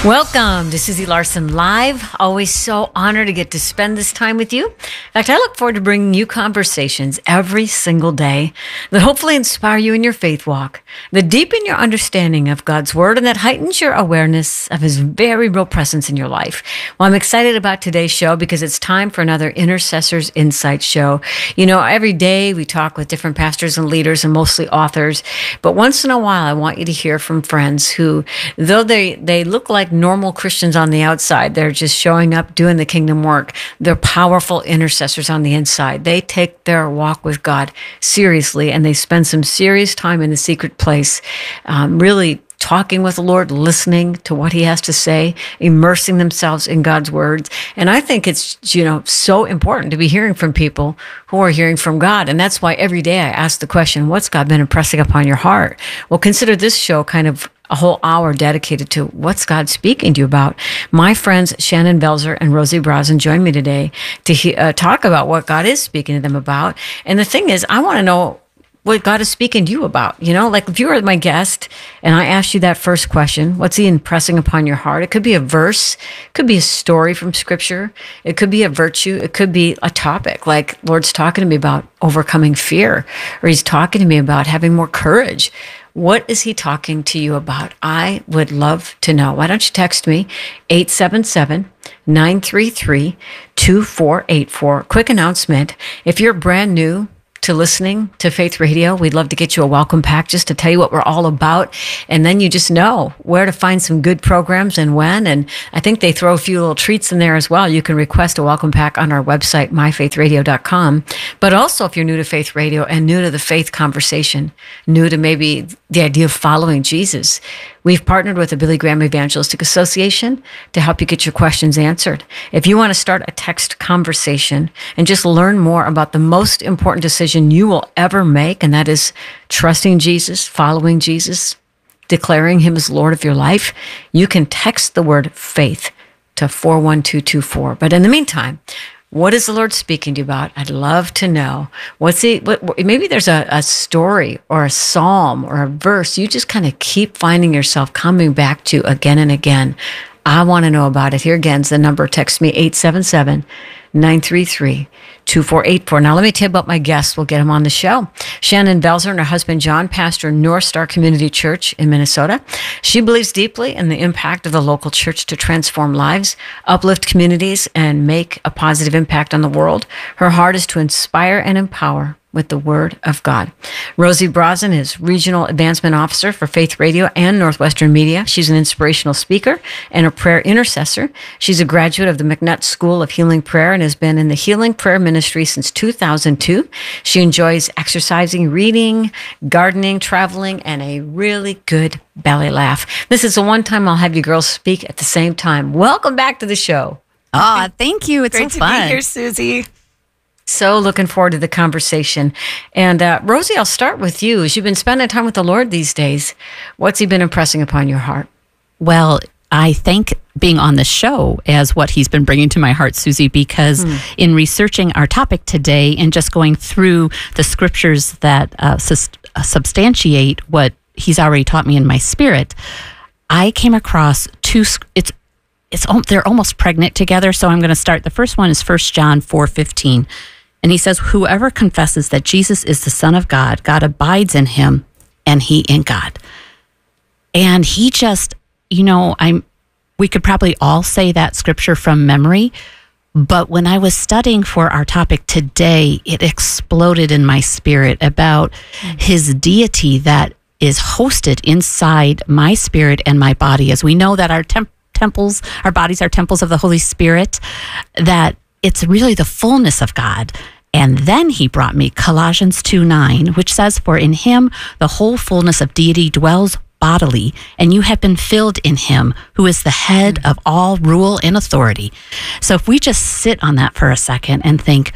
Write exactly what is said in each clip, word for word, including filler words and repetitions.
Welcome to Susie Larson Live. Always so honored to get to spend this time with you. In fact, I look forward to bringing you conversations every single day that hopefully inspire you in your faith walk, that deepen your understanding of God's Word, and that heightens your awareness of His very real presence in your life. Well, I'm excited about today's show because it's time for another Intercessors Insight show. You know, every day we talk with different pastors and leaders and mostly authors, but once in a while I want you to hear from friends who, though they, they look like normal Christians on the outside, they're just showing up, doing the kingdom work. They're powerful intercessors on the inside. They take their walk with God seriously, and they spend some serious time in the secret place, um, really talking with the Lord, listening to what He has to say, immersing themselves in God's words. And I think it's, you know, so important to be hearing from people who are hearing from God. And that's why every day I ask the question, what's God been impressing upon your heart? Well, consider this show kind of a whole hour dedicated to what's God speaking to you about. My friends Shannon Belzer and Rosie Brosnan join me today to he, uh, talk about what God is speaking to them about. And the thing is, I want to know what God is speaking to you about. You know, like if you were my guest and I asked you that first question, what's He impressing upon your heart? It could be a verse, it could be a story from Scripture, it could be a virtue, it could be a topic, like Lord's talking to me about overcoming fear, or He's talking to me about having more courage. What is He talking to you about? I would love to know. Why don't you text me, eight seven seven, nine three three, two four eight four. Quick announcement. If you're brand new to listening to Faith Radio, we'd love to get you a welcome pack just to tell you what we're all about. And then you just know where to find some good programs and when. And I think they throw a few little treats in there as well. You can request a welcome pack on our website, my faith radio dot com. But also, if you're new to Faith Radio and new to the faith conversation, new to maybe the idea of following Jesus, we've partnered with the Billy Graham Evangelistic Association to help you get your questions answered. If you want to start a text conversation and just learn more about the most important decision you will ever make, and that is trusting Jesus, following Jesus, declaring Him as Lord of your life, you can text the word faith to four one two two four. But in the meantime, what is the Lord speaking to you about? I'd love to know. What's He? What, maybe there's a, a story or a psalm or a verse you just kind of keep finding yourself coming back to again and again. I want to know about it. Here again is the number. Text me eight seven seven, nine three three, two four eight four. Now, let me tell you about my guests. We'll get them on the show. Shannon Belzer and her husband, John, pastor North Star Community Church in Minnesota. She believes deeply in the impact of the local church to transform lives, uplift communities, and make a positive impact on the world. Her heart is to inspire and empower with the Word of God. Rosie Brosnan is Regional Advancement Officer for Faith Radio and Northwestern Media. She's an inspirational speaker and a prayer intercessor. She's a graduate of the McNutt School of Healing Prayer and has been in the Healing Prayer Ministry since two thousand two. She enjoys exercising, reading, gardening, traveling, and a really good belly laugh. This is the one time I'll have you girls speak at the same time. Welcome back to the show. Oh, thank you. It's Great so to fun. be here, Susie. So looking forward to the conversation. And uh, Rosie, I'll start with you. As you've been spending time with the Lord these days, what's He been impressing upon your heart? Well, I thank being on the show as what He's been bringing to my heart, Susie, because hmm. in researching our topic today and just going through the scriptures that uh, sus- uh, substantiate what He's already taught me in my spirit, I came across two, it's it's they're almost pregnant together, so I'm going to start. The first one is First John four fifteen. And he says, whoever confesses that Jesus is the Son of God, God abides in him and he in God. And he just, you know, I'm, we could probably all say that scripture from memory, but when I was studying for our topic today, it exploded in my spirit about mm-hmm. His deity that is hosted inside my spirit and my body. As we know that our temp- temples, our bodies are temples of the Holy Spirit, that it's really the fullness of God. And then he brought me Colossians two nine, which says, for in him the whole fullness of deity dwells bodily, and you have been filled in him, who is the head of all rule and authority. So if we just sit on that for a second and think,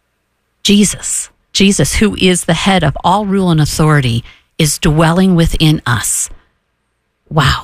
Jesus, Jesus, who is the head of all rule and authority, is dwelling within us. Wow.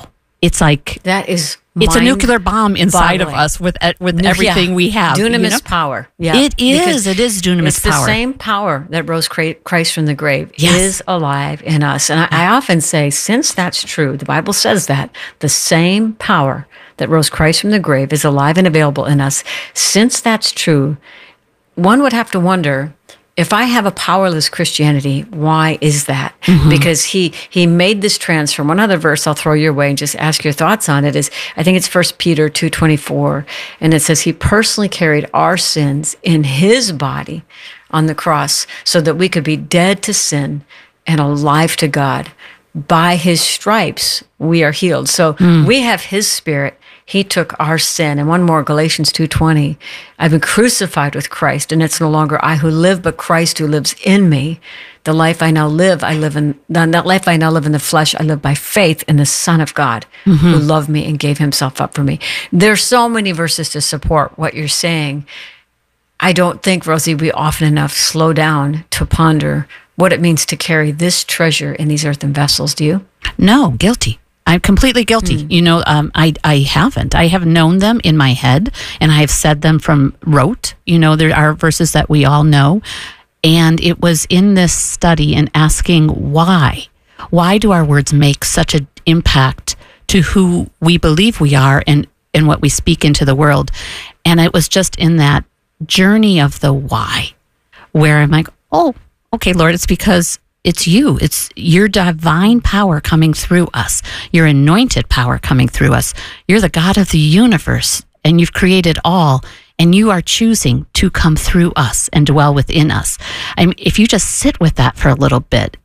it's like That is it's a nuclear bomb inside of boggling. us with uh, with everything Yeah. we have. Dunamis you know? power. Yeah. It is. Because It is dunamis it's power. the same power that rose Cra- Christ from the grave Yes. is alive in us. And I, I often say, since that's true, the Bible says that the same power that rose Christ from the grave is alive and available in us. Since that's true, one would have to wonder, if I have a powerless Christianity, why is that? Mm-hmm. Because he he made this transfer. One other verse I'll throw your way and just ask your thoughts on it is, I think it's First Peter two twenty-four, and it says he personally carried our sins in his body on the cross so that we could be dead to sin and alive to God. By his stripes, we are healed. So we have his spirit. He took our sin. And one more, Galatians two twenty, I've been crucified with Christ, and it's no longer I who live, but Christ who lives in me. The life I now live, I live in, that life I now live in the flesh, I live by faith in the Son of God, mm-hmm. who loved me and gave himself up for me. There's so many verses to support what you're saying. I don't think, Rosie, we often enough slow down to ponder what it means to carry this treasure in these earthen vessels. Do you? No, guilty. I'm completely guilty. Mm. You know, um, I I haven't. I have known them in my head, and I have said them from rote. You know, there are verses that we all know, and it was in this study and asking why. Why do our words make such an impact to who we believe we are and, and what we speak into the world? And it was just in that journey of the why, where I'm like, oh, okay, Lord, it's because it's you. It's your divine power coming through us, your anointed power coming through us. You're the God of the universe, and you've created all, and you are choosing to come through us and dwell within us. I mean, if you just sit with that for a little bit,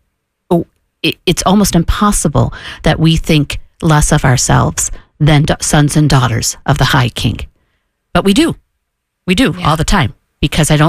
it's almost impossible that we think less of ourselves than sons and daughters of the High King. But we do. We do yeah. all the time, because I don't